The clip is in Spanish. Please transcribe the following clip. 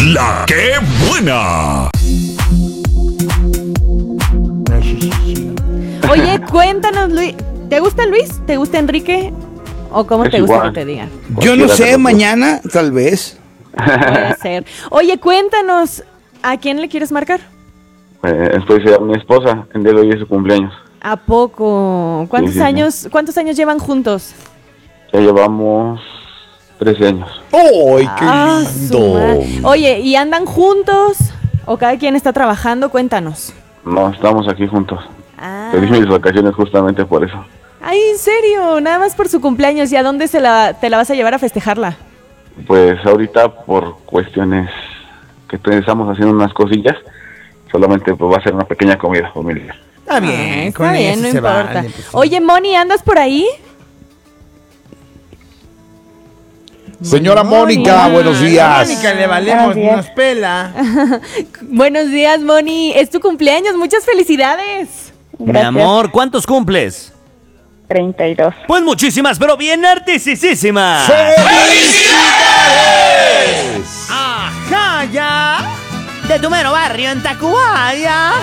La que buena. Oye, cuéntanos, Luis. ¿Te gusta Luis? ¿Te gusta Enrique? ¿O cómo Es te gusta igual. que te diga? Yo no sé, mañana, tal vez. Puede ser. Oye, cuéntanos, ¿a quién le quieres marcar? Estoy a mi esposa, el día de hoy es su cumpleaños. ¿A poco? ¿Cuántos Sí, sí, sí. años llevan juntos? Ya llevamos 13 años. ¡Ay, qué Ah, su madre. lindo! Oye, ¿y andan juntos? ¿O cada quien está trabajando? Cuéntanos. No, estamos aquí juntos. Ah. Pedí mis vacaciones justamente por eso. Ay, ¿en serio? Nada más por su cumpleaños. ¿Y a dónde te la vas a llevar a festejarla? Pues ahorita por cuestiones que estamos haciendo unas cosillas, solamente pues va a ser una pequeña comida familiar. Está bien, Está con bien, eso no se importa. vale, pues, sí. Oye, Moni, ¿andas por ahí? Señora Mónica, buenos días. Mónica, le valemos, nos pela. Buenos días, Moni. Es tu cumpleaños. Muchas felicidades. Mi amor, ¿cuántos cumples? 32. Pues muchísimas, pero bien artisísimas. ¡Ajá, ya! De tu mero barrio en Tacubaya.